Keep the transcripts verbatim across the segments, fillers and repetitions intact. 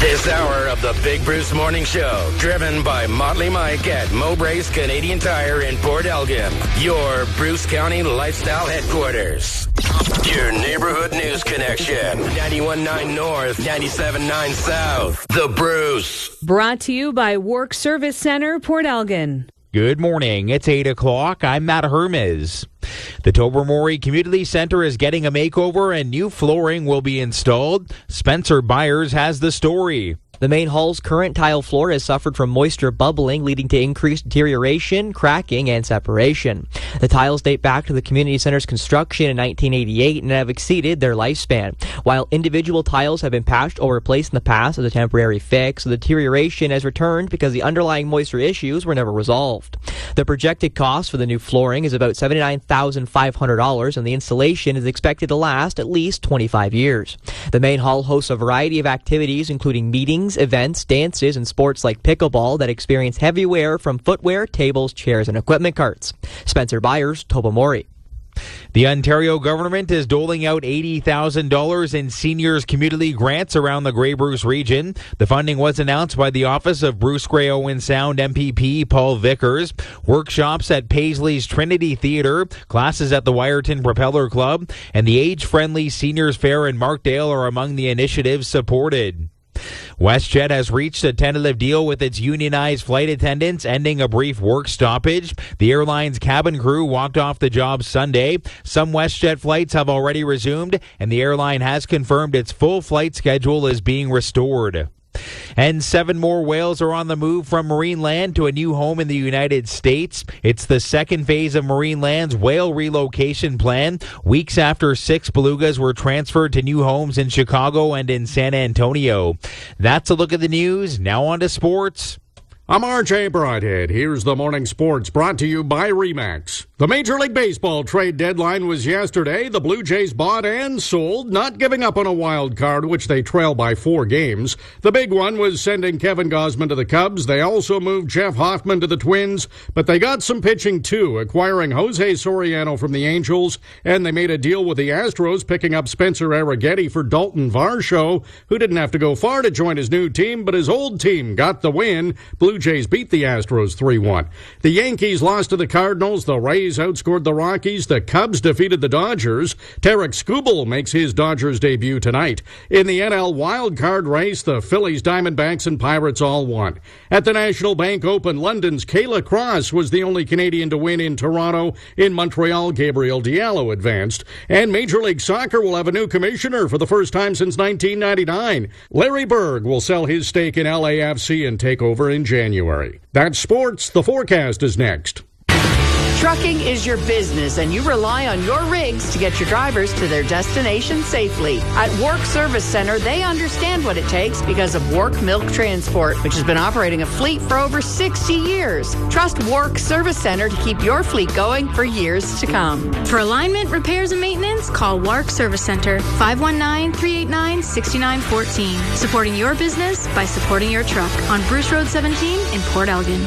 This hour of the Big Bruce Morning Show, driven by Motley Mike at Mowbray's Canadian Tire in Port Elgin, your Bruce County lifestyle headquarters. Your neighborhood news connection, ninety-one point nine North, ninety-seven point nine South. The Bruce. Brought to you by Work Service Center, Port Elgin. Good morning. It's eight o'clock. I'm Matt Hermes. The Tobermory Community Center is getting a makeover and new flooring will be installed. Spencer Byers has the story. The main hall's current tile floor has suffered from moisture bubbling, leading to increased deterioration, cracking, and separation. The tiles date back to the community center's construction in nineteen eighty-eight and have exceeded their lifespan. While individual tiles have been patched or replaced in the past as a temporary fix, the deterioration has returned because the underlying moisture issues were never resolved. The projected cost for the new flooring is about seventy-nine thousand five hundred dollars, and the installation is expected to last at least twenty-five years. The main hall hosts a variety of activities, including meetings, events, dances, and sports like pickleball that experience heavy wear from footwear, tables, chairs, and equipment carts. Spencer Byers, Tobermory. The Ontario government is doling out eighty thousand dollars in seniors community grants around the Grey Bruce region. The funding was announced by the office of Bruce Grey Owen Sound M P P Paul Vickers. Workshops at Paisley's Trinity Theatre, classes at the Wyerton Propeller Club, and the age-friendly Seniors Fair in Markdale are among the initiatives supported. WestJet has reached a tentative deal with its unionized flight attendants, ending a brief work stoppage. The airline's cabin crew walked off the job Sunday. Some WestJet flights have already resumed, and the airline has confirmed its full flight schedule is being restored. And seven more whales are on the move from Marineland to a new home in the United States. It's the second phase of Marineland's whale relocation plan, weeks after six belugas were transferred to new homes in Chicago and in San Antonio. That's a look at the news. Now on to sports. I'm R J Broadhead. Here's the morning sports brought to you by RE/MAX. The Major League Baseball trade deadline was yesterday. The Blue Jays bought and sold, not giving up on a wild card, which they trail by four games. The big one was sending Kevin Gausman to the Cubs. They also moved Jeff Hoffman to the Twins, but they got some pitching too, acquiring Jose Soriano from the Angels, and they made a deal with the Astros, picking up Spencer Arrighetti for Dalton Varsho, who didn't have to go far to join his new team, but his old team got the win. Blue Jays beat the Astros three one. The Yankees lost to the Cardinals. The Rays outscored the Rockies. The Cubs defeated the Dodgers. Tarik Skubal makes his Dodgers debut tonight. In the N L wild card race, the Phillies, Diamondbacks, and Pirates all won. At the National Bank Open, London's Kayla Cross was the only Canadian to win in Toronto. In Montreal, Gabriel Diallo advanced. And Major League Soccer will have a new commissioner for the first time since nineteen ninety-nine. Larry Berg will sell his stake in L A F C and take over in January. That's sports. The forecast is next. Trucking is your business, and you rely on your rigs to get your drivers to their destination safely. At Work Service Center, they understand what it takes because of Work Milk Transport, which has been operating a fleet for over sixty years. Trust Work Service Center to keep your fleet going for years to come. For alignment, repairs, and maintenance, call Work Service Center, five one nine, three eight nine, six nine one four. Supporting your business by supporting your truck on Bruce Road seventeen in Port Elgin.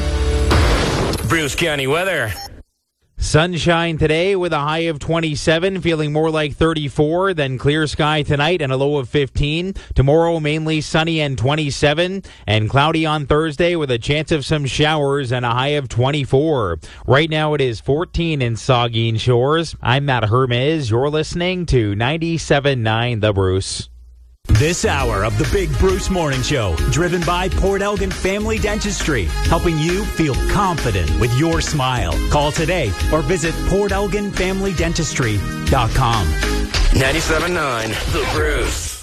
Bruce County weather. Sunshine today with a high of twenty-seven, feeling more like thirty-four, then clear sky tonight and a low of fifteen. Tomorrow mainly sunny and twenty-seven, and cloudy on Thursday with a chance of some showers and a high of twenty-four. Right now it is fourteen in Saugeen Shores. I'm Matt Hermes. You're listening to ninety-seven point nine The Bruce. This hour of the Big Bruce Morning Show, driven by Port Elgin Family Dentistry, helping you feel confident with your smile. Call today or visit port elgin family dentistry dot com. ninety-seven point nine The Bruce.